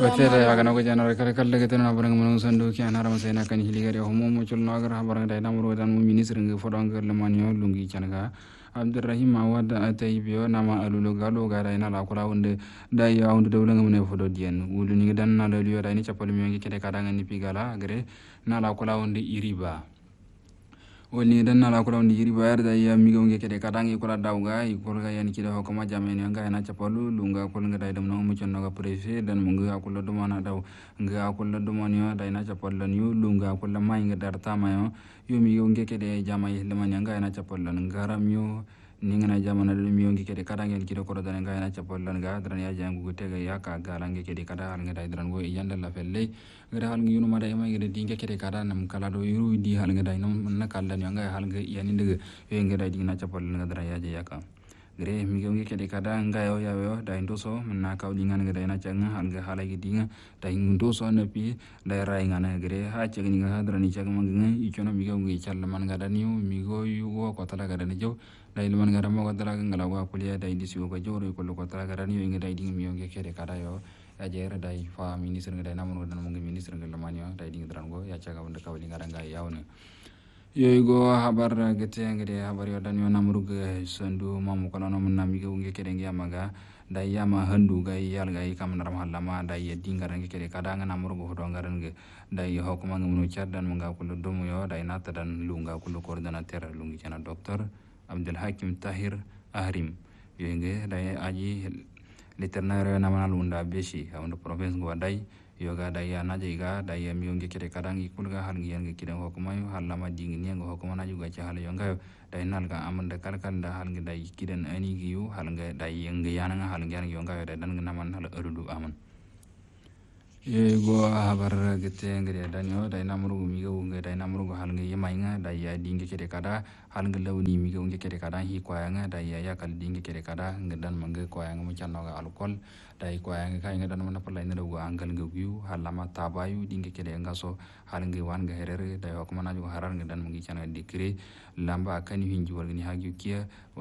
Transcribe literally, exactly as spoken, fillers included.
Wetera agana ko janar kala kala ke tana barang manung sandu ki anara masena kan hiligari homo mo chul nagar barang dai namro dan mu minister ngi fodon gar lemanyo lungi chanaga Abdurrahim Awad Ataybiyo nama alulu galo gara ina la kula wonde dai ya wonde dawla ngamne fodo dien wulu ni dan na liyo dai ni chapal mi ngi kede kadanga ni pigala gare na la kula wonde iriba woni dan na la kula wonde iriba yar dai ya mi ngi kede kadanga kula dawga ikol ga yani kide hokoma jamen nga na chapalu lunga kol nga dai dam no mu chonno ga prefe dan mu ngi akula do mana daw nga akula do manyo dai na chapal lan yu lunga akula mai nga dar tamayo yo mi ngi kede jamay leman nga na chapal lan ngaram yo ni ngana jamana do mi ngi kede kadanga kide ko dan nga na chapal lan ga dan ya jangu tega ya ka gala ngi kede kada hal nga dai dan go yanda la felle ngada hal ngi yunu ma dai ma ngi di ngi kede kada nam kala do yuru di hal nga dai nam na kala nga hal nga yani ndege yo ngi dai di na chapal lan nga dan ya je yaka gre mi ngi kede kada nga yo ya yo dai ndoso na ka uli ngana nga dai na changa hal nga hala gi dinga dai ndoso na pi dai rai ngana gre ha che ngi nga dan ni changa ngi i chono mi ngi challa man nga dan yu mi go yu go ko tala ga dan jo dai man nga mo ko tala ga ngala wa kuliya dai disi ko joro ko ko tala ga dan yu ngi dai dinga mi ngi kede kada yo ajere dai fa minister nga dai namno dan mo ngi minister nga lamanyo dai dinga dan go ya chaga wonde ka uli ngara nga yawne yoygo habar gete ngede habar yo dan yo namrug sandu mamu kono no nam mi ngi kede ngi amaga dai yama handu gai yal gai kam naram halama dai dinga ngi kede kada nga namrug ho do ngaran ngi dai hokuma ngi munu chad dan nga kullu dum yo dai nata dan lunga kullu coordinateur lungi kana docteur Abdul Hakim Tahir Ahrim yoyge dai aji liternare namana lunda beshi hawndo province go dai yoga daya najiga daya miyonge kede kadangi kulga hal ngi yangi kide hokuma yo hal lama dingi ni ngo hokuma na juga cha hal yonga dai nalga amanda kalkal da hal ngi dai kiden ani giyu hal ngi dai yangi yana hal ngi yangi yonga dai dan naman hal erudu aman ye go habar gete ngi dan yo dai namru mi go ngi dai namru hal ngi yemainga dai ya dingi kede kada hal ngi lawni mi go ngi kede kada hi kwayanga dai ya kal dingi kede kada ngi dan mangi kwayanga mu channo ga alkol dai kwayanga kai ngi dan mana pala ina do angal ngi giyu hal lama tabayu dingi kede ngaso hal ngi wan ngi herere dai hokuma na juga harar ngi dan mangi chana dikire lamba kan hinji wal ngi hagyu kia